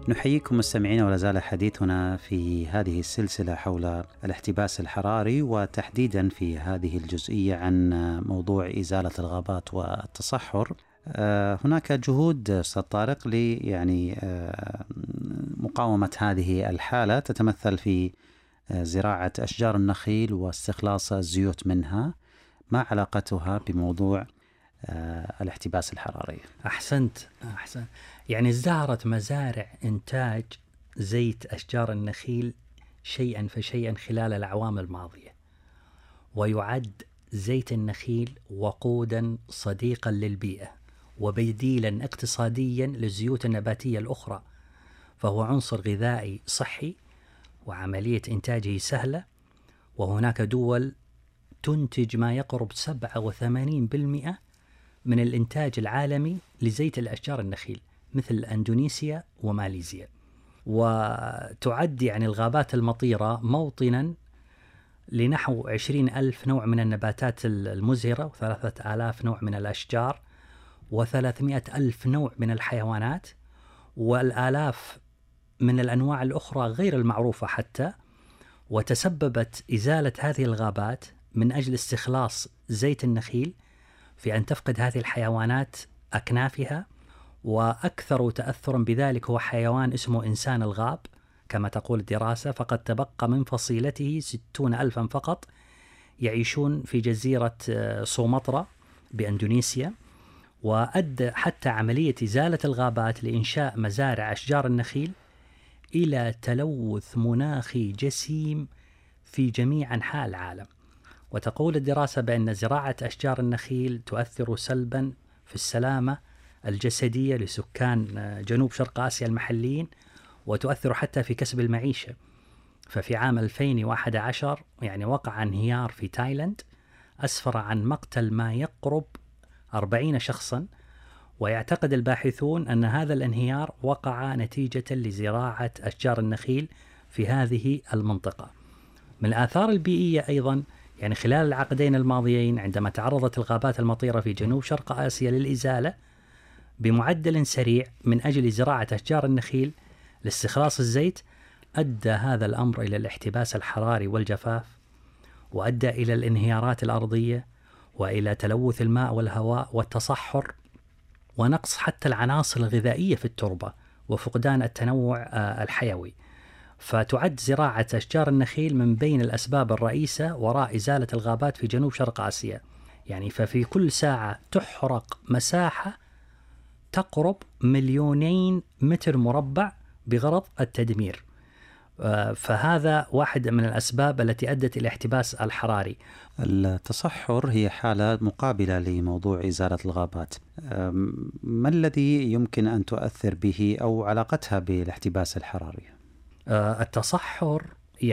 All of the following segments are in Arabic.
نحييكم مستمعينا، ولا زال حديثنا في هذه السلسلة حول الاحتباس الحراري، وتحديدا في هذه الجزئية عن موضوع إزالة الغابات والتصحر. هناك جهود أستاذ طارق مقاومة هذه الحالة تتمثل في زراعة أشجار النخيل واستخلاص الزيوت منها. ما علاقتها بموضوع الاحتباس الحراري؟ أحسنت. يعني ازدهرت مزارع إنتاج زيت أشجار النخيل شيئا فشيئا خلال الأعوام الماضية، ويعد زيت النخيل وقودا صديقا للبيئة وبديلا اقتصاديا للزيوت النباتية الأخرى، فهو عنصر غذائي صحي وعملية إنتاجه سهلة. وهناك دول تنتج ما يقرب 87% من الإنتاج العالمي لزيت الأشجار النخيل، مثل أندونيسيا وماليزيا. وتعد الغابات المطيرة موطنا لنحو 20,000 نوع من النباتات المزهرة، و3,000 نوع من الأشجار، و300,000 نوع من الحيوانات، والآلاف من الأنواع الأخرى غير المعروفة حتى. وتسببت إزالة هذه الغابات من أجل استخلاص زيت النخيل في أن تفقد هذه الحيوانات أكنافها، وأكثر تأثرا بذلك هو حيوان اسمه إنسان الغاب كما تقول الدراسة، فقد تبقى من فصيلته 60,000 فقط يعيشون في جزيرة سومطرة بأندونيسيا. وأدى حتى عملية إزالة الغابات لإنشاء مزارع أشجار النخيل إلى تلوث مناخي جسيم في جميع أنحاء العالم. وتقول الدراسة بأن زراعة أشجار النخيل تؤثر سلبا في السلامة الجسدية لسكان جنوب شرق آسيا المحليين، وتؤثر حتى في كسب المعيشة. ففي عام 2011 وقع انهيار في تايلاند أسفر عن مقتل ما يقرب 40 شخصا، ويعتقد الباحثون أن هذا الانهيار وقع نتيجة لزراعة أشجار النخيل في هذه المنطقة. من الآثار البيئية أيضا خلال العقدين الماضيين، عندما تعرضت الغابات المطيرة في جنوب شرق آسيا للإزالة بمعدل سريع من أجل زراعة أشجار النخيل لاستخلاص الزيت، أدى هذا الأمر إلى الاحتباس الحراري والجفاف، وأدى إلى الانهيارات الأرضية، وإلى تلوث الماء والهواء والتصحر، ونقص حتى العناصر الغذائية في التربة، وفقدان التنوع الحيوي. فتعد زراعة أشجار النخيل من بين الأسباب الرئيسة وراء إزالة الغابات في جنوب شرق آسيا. ففي كل ساعة تحرق مساحة تقرب 2,000,000 متر مربع بغرض التدمير. فهذا واحد من الأسباب التي أدت إلى الاحتباس الحراري. التصحر هي حالة مقابلة لموضوع إزالة الغابات. ما الذي يمكن أن تؤثر به أو علاقتها بالاحتباس الحراري؟ التصحر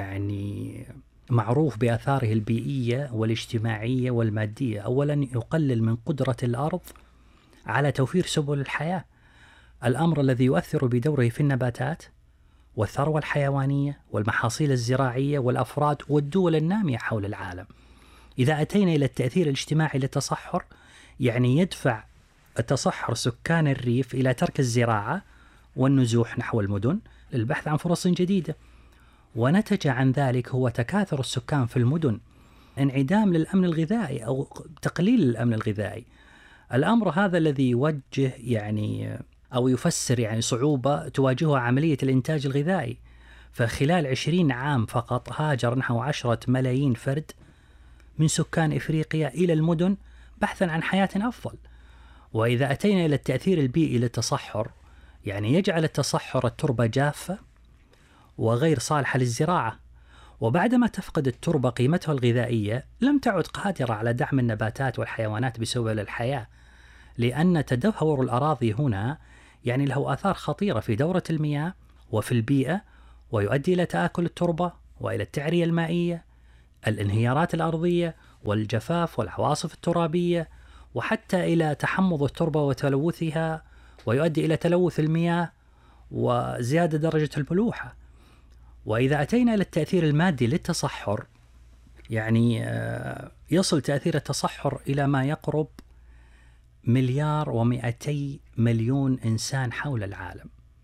معروف بآثاره البيئية والاجتماعية والمادية. أولا، يقلل من قدرة الأرض على توفير سبل الحياة، الأمر الذي يؤثر بدوره في النباتات والثروة الحيوانية والمحاصيل الزراعية والأفراد والدول النامية حول العالم. إذا أتينا إلى التأثير الاجتماعي للتصحر، يدفع التصحر سكان الريف إلى ترك الزراعة والنزوح نحو المدن للبحث عن فرص جديدة، ونتج عن ذلك هو تكاثر السكان في المدن، انعدام للأمن الغذائي أو تقليل الأمن الغذائي. الأمر هذا الذي يوجه أو يفسر صعوبة تواجهها عملية الإنتاج الغذائي. فخلال 20 عام فقط هاجر نحو 10 ملايين فرد من سكان إفريقيا إلى المدن بحثا عن حياة أفضل. وإذا أتينا إلى التأثير البيئي للتصحر، يجعل التصحر التربة جافة وغير صالحة للزراعة، وبعدما تفقد التربة قيمتها الغذائية لم تعد قادرة على دعم النباتات والحيوانات بسبل الحياة، لأن تدهور الأراضي هنا له آثار خطيرة في دورة المياه وفي البيئة، ويؤدي إلى تآكل التربة وإلى التعرية المائية، الانهيارات الأرضية والجفاف والعواصف الترابية، وحتى إلى تحمض التربة وتلوثها، ويؤدي إلى تلوث المياه وزيادة درجة الملوحة. وإذا أتينا إلى التأثير المادي للتصحر، يصل تأثير التصحر إلى ما يقرب 1,200,000,000 إنسان حول العالم.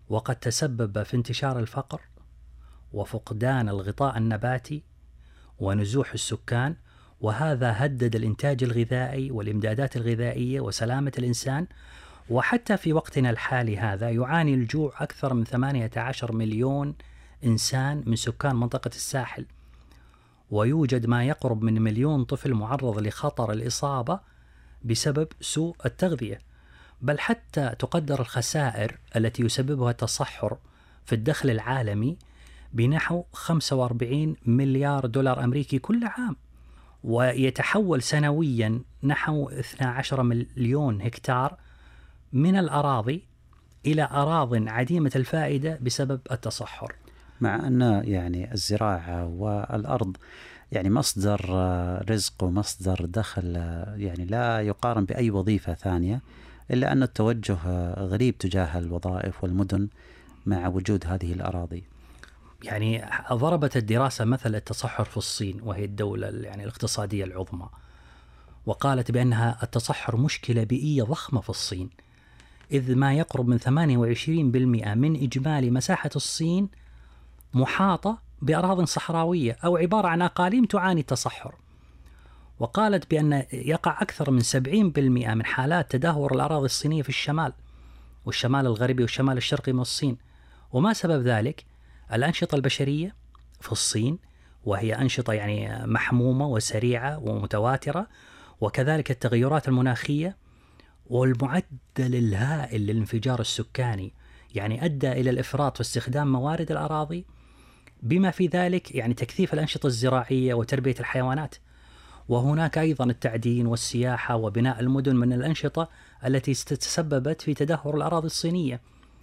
وقد تسبب في انتشار الفقر وفقدان الغطاء النباتي ونزوح السكان، وهذا هدد الإنتاج الغذائي والإمدادات الغذائية وسلامة الإنسان. وحتى في وقتنا الحالي هذا يعاني الجوع أكثر من 18 مليون إنسان من سكان منطقة الساحل، ويوجد ما يقرب من 1,000,000 طفل معرض لخطر الإصابة بسبب سوء التغذية. بل حتى تقدر الخسائر التي يسببها التصحر في الدخل العالمي بنحو 45 مليار دولار أمريكي كل عام، ويتحول سنويا نحو 12 مليون هكتار من الأراضي إلى أراضٍ عديمة الفائدة بسبب التصحر. مع أن يعني الزراعة والأرض يعني مصدر رزق ومصدر دخل يعني لا يقارن بأي وظيفة ثانية، إلا أن التوجه غريب تجاه الوظائف والمدن مع وجود هذه الأراضي. يعني ضربت الدراسة مثل التصحر في الصين، وهي الدولة يعني الاقتصادية العظمى، وقالت بأنها التصحر مشكلة بيئية ضخمة في الصين، إذ ما يقرب من 28% من إجمالي مساحة الصين محاطة بأراضٍ صحراوية أو عبارة عن أقاليم تعاني التصحر. وقالت بأن يقع أكثر من 70% من حالات تدهور الأراضي الصينية في الشمال والشمال الغربي والشمال الشرقي من الصين. وما سبب ذلك؟ الأنشطة البشرية في الصين، وهي أنشطة يعني محمومة وسريعة ومتواترة، وكذلك التغيرات المناخية والمعدل الهائل للانفجار السكاني، يعني أدى إلى الإفراط في استخدام موارد الأراضي، بما في ذلك يعني تكثيف الأنشطة الزراعية وتربية الحيوانات. وهناك أيضا التعدين والسياحة وبناء المدن من الأنشطة التي تسببت في تدهور الأراضي الصينية.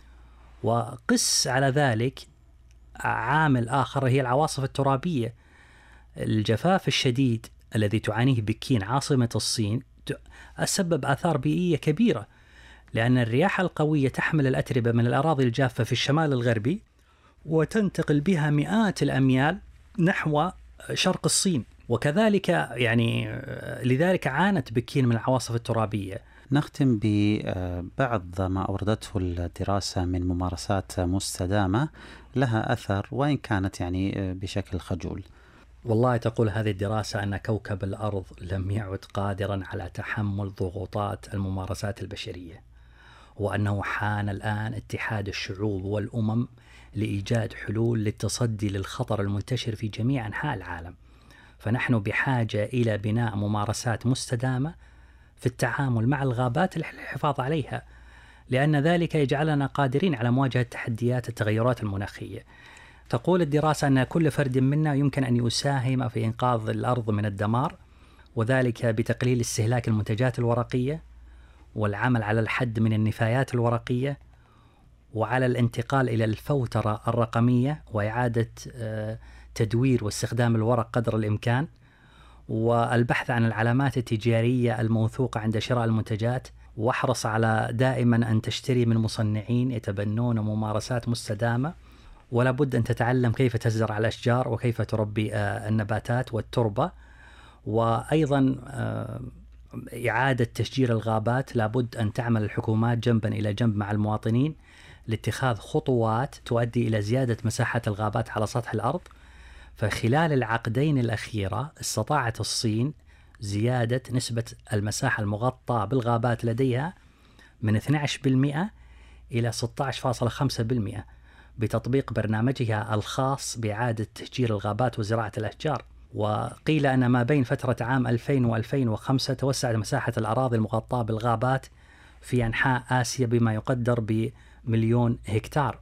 وقس على ذلك عامل آخر هي العواصف الترابية. الجفاف الشديد الذي تعانيه بكين عاصمة الصين سبب آثار بيئية كبيرة، لأن الرياح القوية تحمل الأتربة من الأراضي الجافة في الشمال الغربي وتنتقل بها مئات الأميال نحو شرق الصين، وكذلك يعني لذلك عانت بكين من العواصف الترابية. نختم ببعض ما أوردته الدراسة من ممارسات مستدامة لها أثر وإن كانت يعني بشكل خجول. والله تقول هذه الدراسة أن كوكب الأرض لم يعد قادرا على تحمل ضغوطات الممارسات البشرية، وأنه حان الآن اتحاد الشعوب والأمم لإيجاد حلول للتصدي للخطر المنتشر في جميع أنحاء العالم. فنحن بحاجة إلى بناء ممارسات مستدامة في التعامل مع الغابات للحفاظ عليها، لأن ذلك يجعلنا قادرين على مواجهة تحديات التغيرات المناخية. تقول الدراسة أن كل فرد منا يمكن أن يساهم في إنقاذ الأرض من الدمار، وذلك بتقليل استهلاك المنتجات الورقية والعمل على الحد من النفايات الورقية، وعلى الانتقال إلى الفوترة الرقمية وإعادة تدوير واستخدام الورق قدر الإمكان، والبحث عن العلامات التجارية الموثوقة عند شراء المنتجات، واحرص على دائما أن تشتري من مصنعين يتبنون ممارسات مستدامة. ولا بد أن تتعلم كيف تزرع الأشجار وكيف تربي النباتات والتربة. وأيضا إعادة تشجير الغابات، لابد أن تعمل الحكومات جنبا إلى جنب مع المواطنين لاتخاذ خطوات تؤدي إلى زيادة مساحة الغابات على سطح الأرض. فخلال العقدين الأخيرة استطاعت الصين زيادة نسبة المساحة المغطاة بالغابات لديها من 12% إلى 16.5% بتطبيق برنامجها الخاص بإعادة تشجير الغابات وزراعة الأشجار. وقيل أن ما بين فترة عام 2000 و2005 توسعت مساحة الأراضي المغطاة بالغابات في أنحاء آسيا بما يقدر ب1,000,000 هكتار.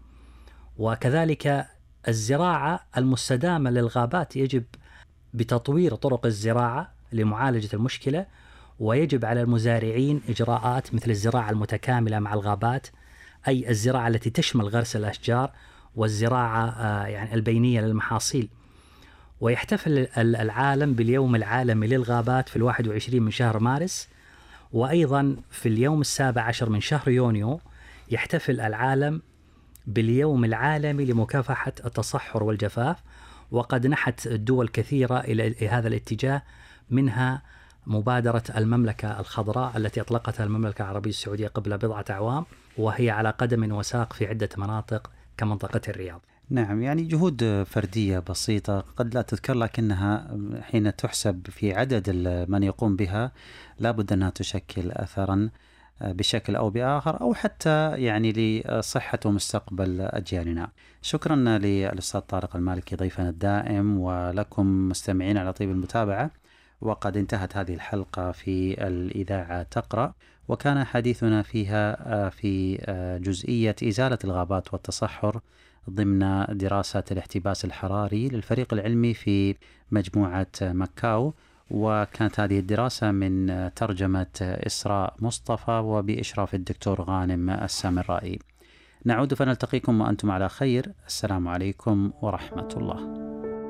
وكذلك الزراعة المستدامة للغابات، يجب بتطوير طرق الزراعة لمعالجة المشكلة، ويجب على المزارعين إجراءات مثل الزراعة المتكاملة مع الغابات، أي الزراعة التي تشمل غرس الأشجار والزراعة يعني البينية للمحاصيل. ويحتفل العالم باليوم العالمي للغابات في 21 من شهر مارس، وأيضا في اليوم 17 من شهر يونيو يحتفل العالم باليوم العالمي لمكافحة التصحر والجفاف. وقد نحت الدول كثيرة إلى هذا الاتجاه، منها مبادرة المملكة الخضراء التي أطلقتها المملكة العربية السعودية قبل بضعة أعوام، وهي على قدم وساق في عدة مناطق كمنطقة الرياض. نعم، يعني جهود فردية بسيطة قد لا تذكر، لكنها حين تحسب في عدد من يقوم بها لابد أنها تشكل أثرا بشكل أو بآخر، أو حتى يعني لصحة ومستقبل أجيالنا. شكرا للأستاذ طارق المالكي ضيفنا الدائم، ولكم مستمعين على طيب المتابعة. وقد انتهت هذه الحلقة في الإذاعة تقرأ، وكان حديثنا فيها في جزئية إزالة الغابات والتصحر ضمن دراسة الاحتباس الحراري للفريق العلمي في مجموعة مكاو. وكانت هذه الدراسة من ترجمة إسراء مصطفى وبإشراف الدكتور غانم السامرائي. نعود فنلتقيكم وأنتم على خير. السلام عليكم ورحمة الله.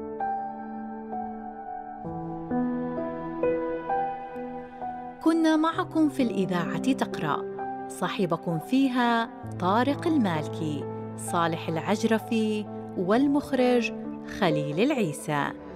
كنا معكم في الإذاعة تقرأ، صاحبكم فيها طارق المالكي، صالح العجرفي، والمخرج خليل العيسى.